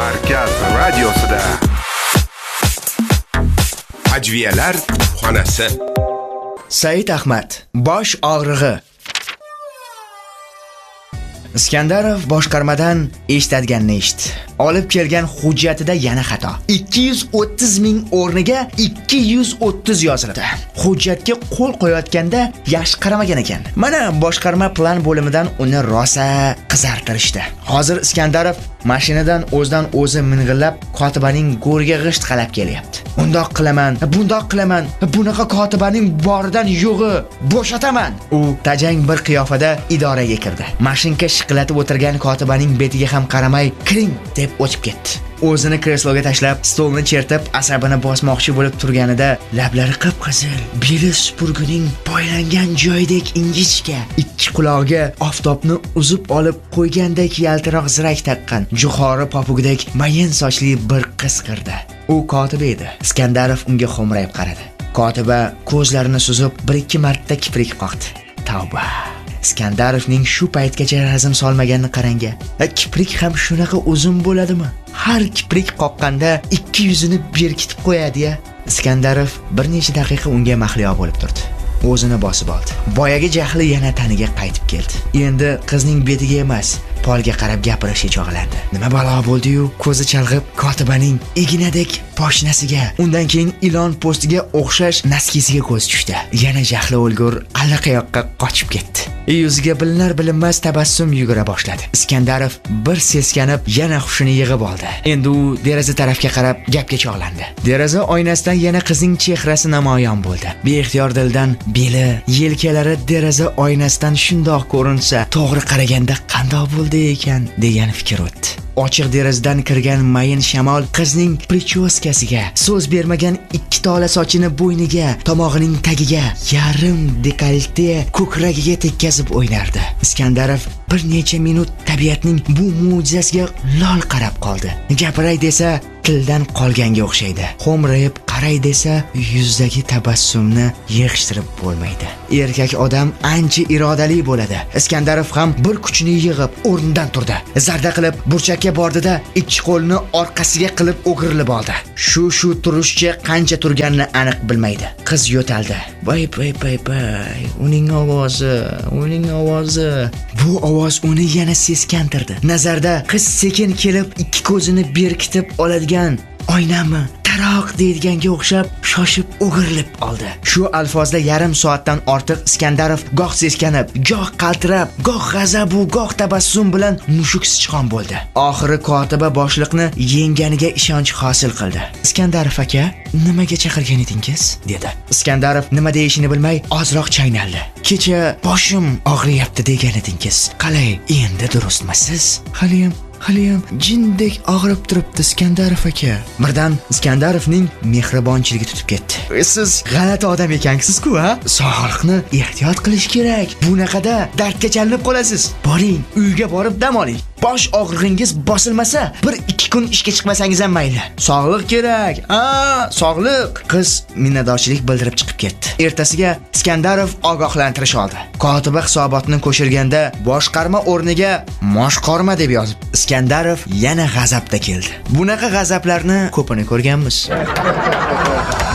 Markaz radiosida Ajviyalar xonasi. Said Ahmad, bosh og'rig'i. Iskandarov boshqarmadan eshitadiganini eshitdi. Olib kelgan hujjatida yana xato. 230 ming o'rniga 230 yozildi. Hujjatga qo'l qo'yayotganda yaxshi qaramagan ekan. Mana boshqarma plan bo'limidan uni rosa qizartirishdi. Hozir Iskandarov mashinadan o'zidan o'zi ming'illab kotibaning go'riga g'isht qalab kelyapti. Bundoq qilaman, bundoq qilaman, bunaqa kotibaning boridan yo'g'i, bo'shataman. U tajang bir qiyofada idoraga kirdi. Mashinka shiqillatib o'tirgan kotibaning betiga ham qaramay, "Kiring" deb o'tib ketdi. O'zini kresloga tashlab, stolni chertib, asabini bosmoqchi bo'lib turganida lablari qip-qizil, beli supurgining boylangan joyidek ingichka, ikki qulog'iga oftobni uzib olib qo'ygandek yaltiroq zirak taqqan, jo'xori popugidek mayin sochli bir qiz kirdi. U kotiba edi. Iskandarov unga xo'mrayib qaradi. Kotiba ko'zlarini suzib, bir-ikki marta kiprik qoqdi. Tavba. Iskandarovning shu paytgacha razm solmaganini qaranga. Kiprik ham shunaqa uzun bo'ladimi? Har kiprik qoqqanda ikki yuzini berkitib qo'yadi-ya. Iskandarov bir necha daqiqa unga mahliyo bo'lib turdi. O'zini bosib oldi. Boyagi jahli yana taniga qaytib keldi. Endi qizning betiga emas, polga qarab gapirishga chog'landi. Nima balo bo'ldi-yu? Ko'zi chalg'ib kotibaning ignadek poshnasiga, undan keyin ilon postiga o'xshash naskisiga ko'z tushdi. Yana jahli o'lgur allaqayoqqa qochib ketdi. Yuziga bilinar-bilinmas tabassum yugura boshladi. Iskandarov bir seskanib, yana hushini yig'ib oldi. Endi u deraza tarafga qarab gapga chog'landi. Deraza oynasidan yana qizning chehrasi namoyon bo'ldi. Beixtiyor dildan beli, yelkalari deraza oynasidan shundoq ko'rinsa, to'g'ri qaraganda qanday bo'ldi ekan degan fikr o'tdi. Ochiq derazadan kirgan mayin shamol qizning prichoskasiga, so'z bermagan ikki tola sochini bo'yniga, tomog'ining tagiga, yarim dekolte ko'kragiga tekkazib o'ynardi. Iskandarov bir necha minut tabiatning bu mo'jizasiga lol qarab qoldi. Gapiray desa tildan qolganga o'xshaydi. Xo'mrayib qaray desa yuzdagi tabassumni yig'ishtirib bo'lmaydi. Erkak odam ancha irodali bo'ladi. Iskandarov ham bir kuchini yig'ib o'rnidan turdi. Zarda qilib burchakka bordida ikki qo'lini orqasiga qilib o'girilib oldi. Shu turishcha qancha turganini aniq bilmaydi. Qiz yo'taldi. Bay. Uning ovozi. Bu ovoz uni yana seskantirdi. Nazarda qiz sekin kelib ikki ko'zini berkitib oladigan oynami taroq deydiganga o'xshab shoshib o'girilib oldi. Shu alfozda yarim soatdan ortiq Iskandarov goh seskanib, goh qaltirab, goh g'azabu, goh tabassum bilan mushuk sichqon bo'ldi. Oxiri kotiba boshliqni yenganiga ishonch hosil qildi. Iskandarov aka, nimaga chaqirgan edingiz? dedi. Iskandarov nima deyishini bilmay ozroq chaynaldi. Kecha boshim og'riyapti degan edingiz. Qalay, endi durustmisiz? Haliyam jindek og'rib turibdi Iskandarov aka. Birdan Iskandarovning mehribonchiligi tutib ketdi. Siz g'alati odam ekansiz-ku, ha? Sog'liqni ehtiyot qilish kerak. Bunaqada dardga chalinib qolasiz. Boring, uyga borib dam oling. Bosh og'rig'ingiz bosilmasa, 1-2 kun ishga chiqmasangiz ham mayli. Sog'liq kerak. Sog'liq. Qiz minnatdorchilik bildirib chiqib ketdi. Ertasiga Iskandarov ogohlantirish oldi. Kotiba hisobotni ko'chirganda boshqarma o'rniga moshqorma deb yozib, Iskandarov yana g'azabda keldi. Bunaqa g'azablarni ko'pini ko'rganmiz.